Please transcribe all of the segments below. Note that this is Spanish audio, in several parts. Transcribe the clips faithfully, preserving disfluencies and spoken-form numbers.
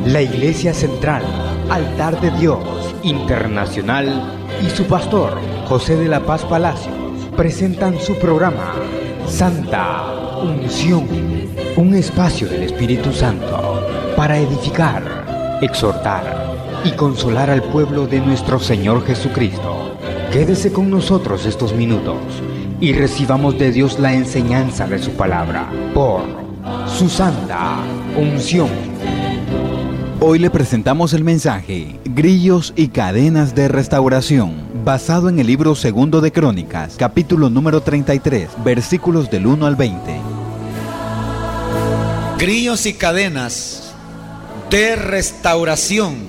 La Iglesia Central, Altar de Dios Internacional y su pastor, José de la Paz Palacios, presentan su programa Santa Unción, un espacio del Espíritu Santo para edificar, exhortar y consolar al pueblo de nuestro Señor Jesucristo. Quédese con nosotros estos minutos y recibamos de Dios la enseñanza de su palabra por su Santa Unción. Hoy le presentamos el mensaje Grillos y cadenas de restauración, basado en el libro segundo de Crónicas, capítulo número treinta y tres, versículos del uno al veinte. Grillos y cadenas de restauración.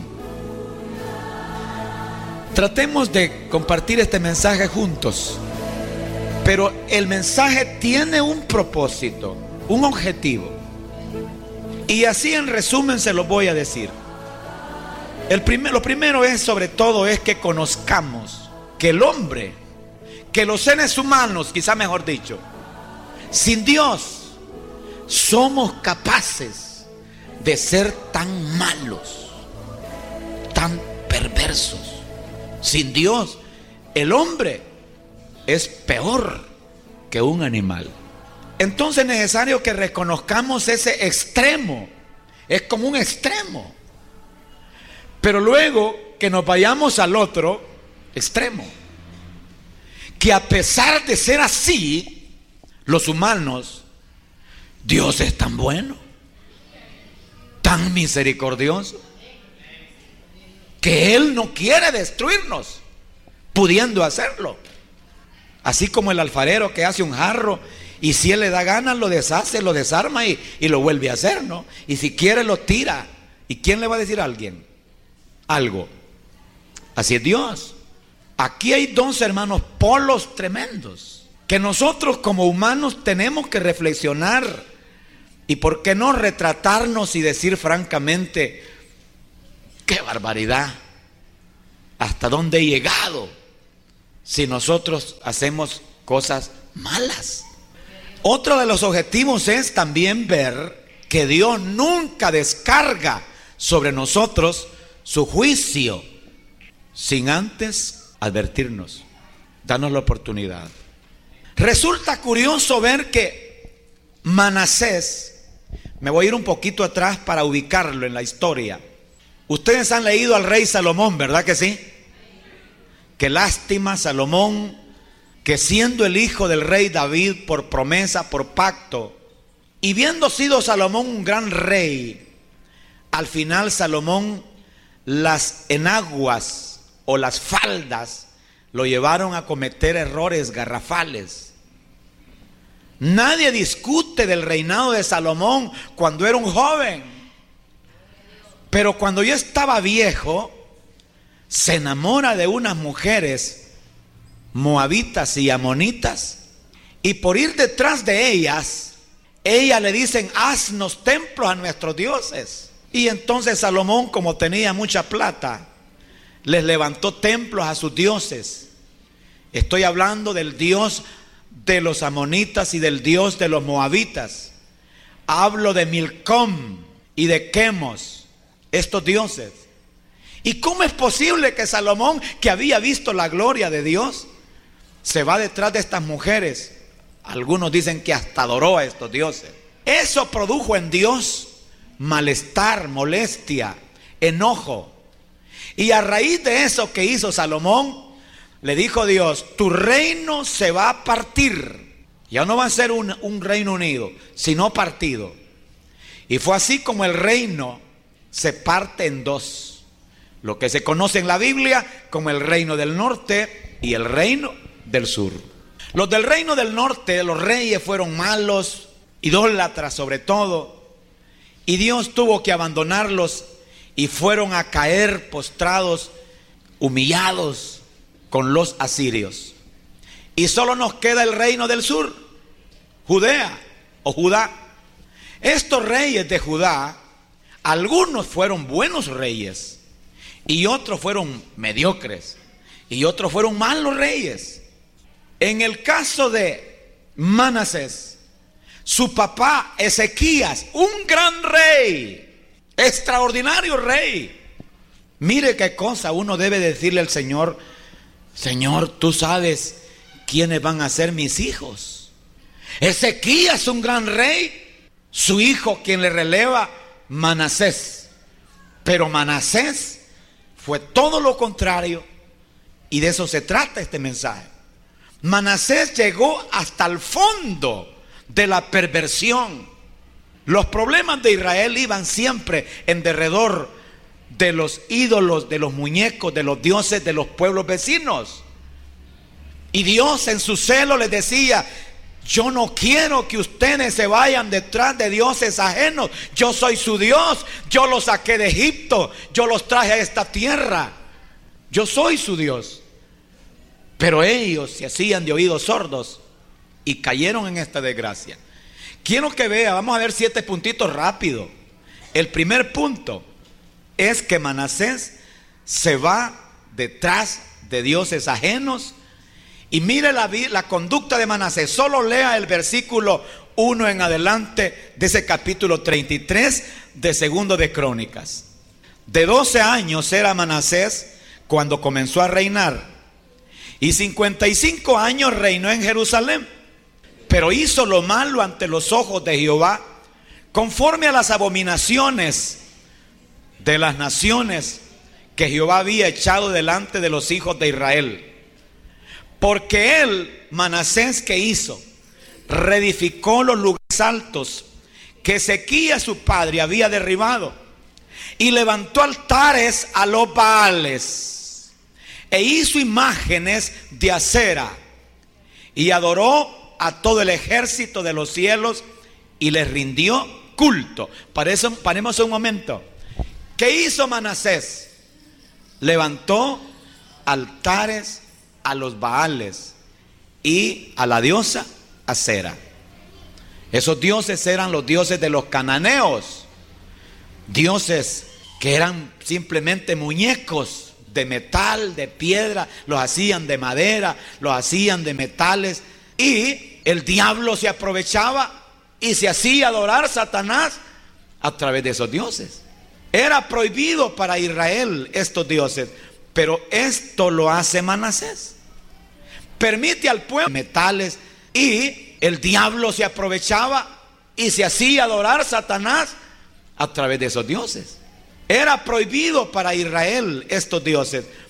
Tratemos de compartir este mensaje juntos, pero el mensaje tiene un propósito, un objetivo. Y así en resumen se lo voy a decir. El primer, lo primero es, sobre todo, es que conozcamos que el hombre, que los seres humanos, quizá mejor dicho, sin Dios, somos capaces de ser tan malos, tan perversos. Sin Dios, el hombre es peor que un animal. Entonces es necesario que reconozcamos ese extremo. Es como un extremo. Pero luego que nos vayamos al otro extremo. Que a pesar de ser así, los humanos, Dios es tan bueno, tan misericordioso, que Él no quiere destruirnos, pudiendo hacerlo. Así como el alfarero que hace un jarro, y si Él le da ganas lo deshace, lo desarma y, y lo vuelve a hacer, ¿no? Y si quiere lo tira. ¿Y quién le va a decir a alguien algo? Así es Dios. Aquí hay dos, hermanos, polos tremendos que nosotros como humanos tenemos que reflexionar. Y por qué no retratarnos y decir francamente: ¡qué barbaridad! ¿Hasta dónde he llegado si nosotros hacemos cosas malas? Otro de los objetivos es también ver que Dios nunca descarga sobre nosotros su juicio sin antes advertirnos, darnos la oportunidad. Resulta curioso ver que Manasés, me voy a ir un poquito atrás para ubicarlo en la historia. Ustedes han leído al rey Salomón, ¿verdad que sí? Qué lástima, Salomón, que siendo el hijo del rey David por promesa, por pacto, y viendo sido Salomón un gran rey, al final Salomón, las enaguas o las faldas lo llevaron a cometer errores garrafales. Nadie discute del reinado de Salomón cuando era un joven, pero cuando ya estaba viejo, se enamora de unas mujeres moabitas y amonitas, y por ir detrás de ellas, ellas le dicen: haznos templos a nuestros dioses. Y entonces Salomón, como tenía mucha plata, les levantó templos a sus dioses. Estoy hablando del dios de los amonitas y del dios de los moabitas. Hablo de Milcom y de Quemos, estos dioses. ¿Y cómo es posible que Salomón, que había visto la gloria de Dios, se va detrás de estas mujeres? Algunos dicen que hasta adoró a estos dioses. Eso produjo en Dios malestar, molestia, enojo. Y a raíz de eso que hizo Salomón, le dijo Dios: tu reino se va a partir. Ya no va a ser un, un reino unido, sino partido. Y fue así como el reino se parte en dos. Lo que se conoce en la Biblia como el reino del norte y el reino del sur. Los del reino del norte, los reyes fueron malos, idólatras sobre todo, y Dios tuvo que abandonarlos y fueron a caer postrados, humillados con los asirios. Y solo nos queda el reino del sur, Judea o Judá. Estos reyes de Judá, algunos fueron buenos reyes y otros fueron mediocres y otros fueron malos reyes. En el caso de Manasés, su papá Ezequías, un gran rey, extraordinario rey. Mire qué cosa uno debe decirle al Señor: Señor, tú sabes quiénes van a ser mis hijos. Ezequías, un gran rey, su hijo quien le releva, Manasés. Pero Manasés fue todo lo contrario, y de eso se trata este mensaje. Manasés llegó hasta el fondo de la perversión. Los problemas de Israel iban siempre en derredor de los ídolos, de los muñecos, de los dioses de los pueblos vecinos. Y Dios en su celo les decía: yo no quiero que ustedes se vayan detrás de dioses ajenos. Yo soy su Dios. Yo los saqué de Egipto. Yo los traje a esta tierra. Yo soy su Dios. Pero ellos se hacían de oídos sordos y cayeron en esta desgracia. Quiero que vea, vamos a ver siete puntitos rápido. El primer punto es que Manasés se va detrás de dioses ajenos. Y mire la, la conducta de Manasés. Solo lea el versículo uno en adelante de ese capítulo treinta y tres de Segundo de Crónicas. De doce años era Manasés cuando comenzó a reinar, y cincuenta y cinco años reinó en Jerusalén. Pero hizo lo malo ante los ojos de Jehová, conforme a las abominaciones de las naciones que Jehová había echado delante de los hijos de Israel. Porque él, Manasés, ¿qué hizo? Reedificó los lugares altos que Ezequías su padre había derribado, y levantó altares a los Baales, e hizo imágenes de acera, y adoró a todo el ejército de los cielos, y les rindió culto. Para eso, paremos un momento. ¿Qué hizo Manasés? Levantó altares a los Baales y a la diosa Acera. Esos dioses eran los dioses de los cananeos, dioses que eran simplemente muñecos de metal, de piedra, los hacían de madera, los hacían de metales, y el diablo se aprovechaba y se hacía adorar a Satanás a través de esos dioses. Era prohibido para Israel estos dioses, pero esto lo hace Manasés. Permite al pueblo metales, y el diablo se aprovechaba y se hacía adorar a Satanás a través de esos dioses. Era prohibido para Israel estos dioses,